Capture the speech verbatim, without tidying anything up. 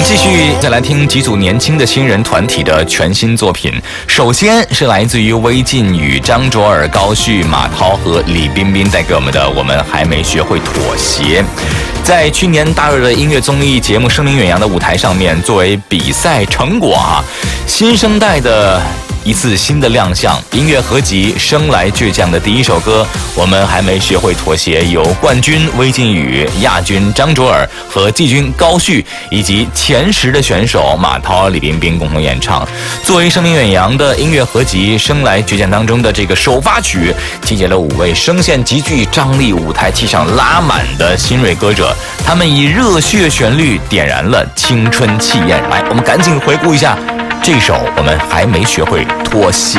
继续再来听几组年轻的新人团体的全新作品。首先是来自于魏晋宇、张卓尔、高旭、马涛和李冰冰带给我们的《我们还没学会妥协》。在去年大热的音乐综艺节目《声名远扬》的舞台上面，作为比赛成果啊，新生代的一次新的亮相，音乐合集《生来倔强》的第一首歌《我们还没学会妥协》，由冠军魏晋宇、亚军张卓尔和季军高旭以及前十的选手马涛、李冰冰共同演唱。作为声名远扬的音乐合集《生来倔强》当中的这个首发曲，集结了五位声线极具张力、舞台气场拉满的新锐歌者，他们以热血旋律点燃了青春气焰。来，我们赶紧回顾一下这首《我们还没学会妥协》。